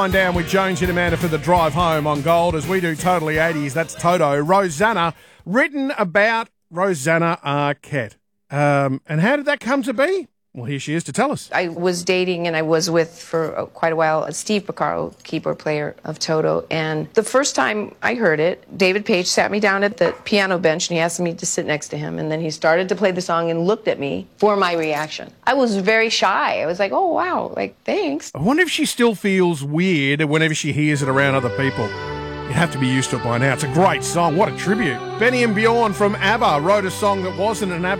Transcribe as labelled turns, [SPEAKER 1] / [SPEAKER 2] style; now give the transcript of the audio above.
[SPEAKER 1] Down with Jones and Amanda for the drive home on Gold as we do Totally 80s. That's Toto. Rosanna, written about Rosanna Arquette. And how did that come to be? Well, here she is to tell us.
[SPEAKER 2] I was dating and I was with for quite a while Steve Porcaro, keyboard player of Toto. And the first time I heard it, David Page sat me down at the piano bench and he asked me to sit next to him. And then he started to play the song and looked at me for my reaction. I was very shy. I was like, oh, wow, like, thanks.
[SPEAKER 1] I wonder if she still feels weird whenever she hears it around other people. You have to be used to it by now. It's a great song. What a tribute. Benny and Bjorn from ABBA wrote a song that wasn't an ABBA